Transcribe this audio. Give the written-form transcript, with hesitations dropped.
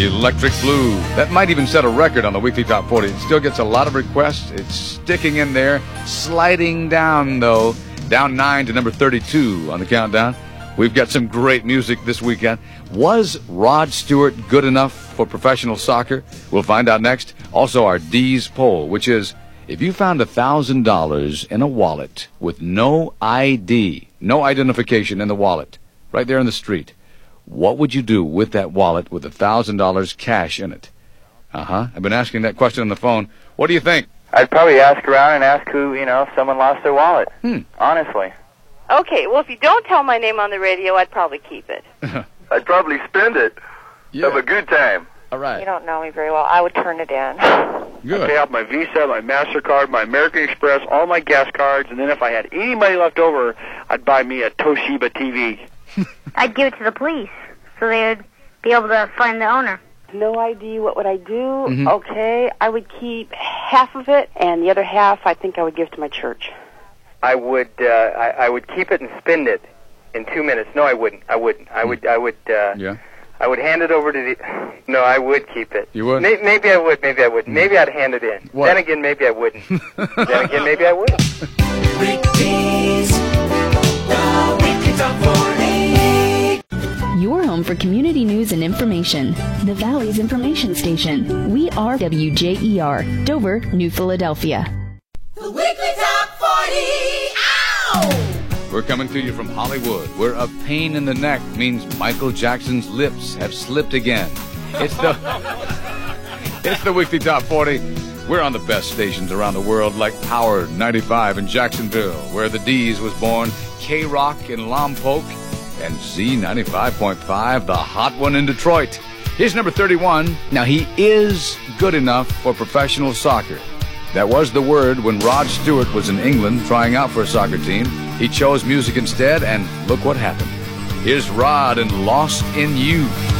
Electric Blue. That might even set a record on the Weekly Top 40. It still gets a lot of requests. It's sticking in there. Sliding down, though. Down 9 to number 32 on the countdown. We've got some great music this weekend. Was Rod Stewart good enough for professional soccer? We'll find out next. Also, our D's poll, which is, if you found $1,000 in a wallet with no ID, no identification in the wallet, right there in the street, what would you do with that wallet with $1,000 cash in it? I've been asking that question on the phone. What do you think? I'd probably ask around and ask who, if someone lost their wallet. Honestly. Okay, well, if you don't tell my name on the radio, I'd probably keep it. I'd probably spend it. Yeah. Have a good time. All right. You don't know me very well. I would turn it in. Good. I'd pay off my Visa, my MasterCard, my American Express, all my gas cards, and then if I had any money left over, I'd buy me a Toshiba TV. I'd give it to the police so they would be able to find the owner. No ID, what would I do? Okay, I would keep half of it, and the other half I think I would give to my church. I would keep it and spend it in 2 minutes. No, I wouldn't. I would hand it over to the... No, I would keep it. You would? Maybe I would, maybe I wouldn't. Maybe I'd hand it in. What? Then again, maybe I wouldn't. Then again, maybe I would. Weekdays, the Weekly Top 40. Your home for community news and information. The Valley's information station. We are WJER, Dover, New Philadelphia. The Weekly Top 40. Ow! We're coming to you from Hollywood, where a pain in the neck means Michael Jackson's lips have slipped again. It's the Weekly Top 40. We're on the best stations around the world, like Power 95 in Jacksonville, where the D's was born, K-Rock in Lompoc, and Z95.5, the hot one in Detroit. Here's number 31. Now, he is good enough for professional soccer. That was the word when Rod Stewart was in England trying out for a soccer team. He chose music instead, and look what happened. Here's Rod and Lost in You.